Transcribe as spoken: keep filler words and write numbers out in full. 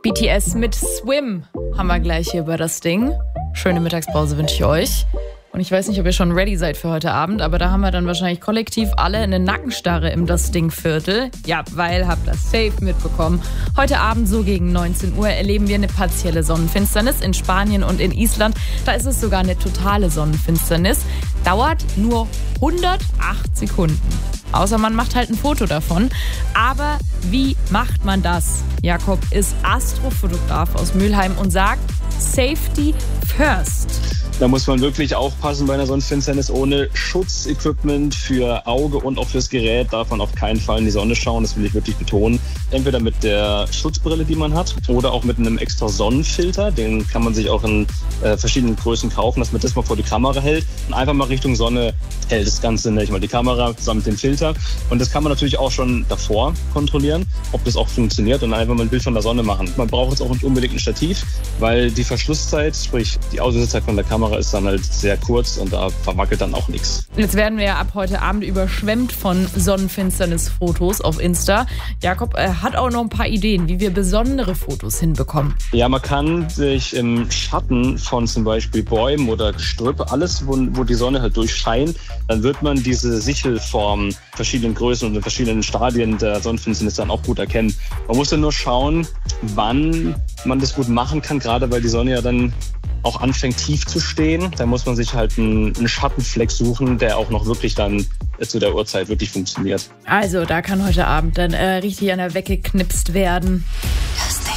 B T S mit Swim haben wir gleich hier über das Ding. Schöne Mittagspause wünsche ich euch. Und ich weiß nicht, ob ihr schon ready seid für heute Abend, aber da haben wir dann wahrscheinlich kollektiv alle eine Nackenstarre im Das Ding-Viertel. Ja, weil, habt das safe mitbekommen. Heute Abend so gegen neunzehn Uhr erleben wir eine partielle Sonnenfinsternis in Spanien und in Island. Da ist es sogar eine totale Sonnenfinsternis. Dauert nur hundertacht Sekunden. Außer man macht halt ein Foto davon. Aber wie macht man das? Jakob ist Astrofotograf aus Mülheim und sagt, Safety first. Da muss man wirklich aufpassen bei einer Sonnenfinsternis. Ohne Schutzequipment für Auge und auch fürs Gerät darf man auf keinen Fall in die Sonne schauen. Das will ich wirklich betonen. Entweder mit der Schutzbrille, die man hat, oder auch mit einem extra Sonnenfilter. Den kann man sich auch in äh, verschiedenen Größen kaufen, dass man das mal vor die Kamera hält und einfach mal Richtung Sonne hält. Das Ganze nicht mal die Kamera zusammen mit dem Filter. Und das kann man natürlich auch schon davor kontrollieren, ob das auch funktioniert und einfach mal ein Bild von der Sonne machen. Man braucht jetzt auch nicht unbedingt ein Stativ, weil die Verschlusszeit, sprich die Auslösezeit von der Kamera, ist dann halt sehr kurz und da verwackelt dann auch nichts. Jetzt werden wir ja ab heute Abend überschwemmt von Sonnenfinsternis-Fotos auf Insta. Jakob äh, hat auch noch ein paar Ideen, wie wir besondere Fotos hinbekommen. Ja, man kann sich im Schatten von zum Beispiel Bäumen oder Gestrüpp, alles, wo, wo die Sonne halt durchscheint, dann wird man diese Sichelform verschiedenen Größen und in verschiedenen Stadien der Sonnenfinsternis dann auch gut erkennen. Man muss dann nur schauen, wann man das gut machen kann, gerade weil die Sonne ja dann auch anfängt tief zu stehen. Da muss man sich halt einen, einen Schattenfleck suchen, der auch noch wirklich dann zu der Uhrzeit wirklich funktioniert. Also da kann heute Abend dann äh, richtig an der Wecke geknipst werden. Das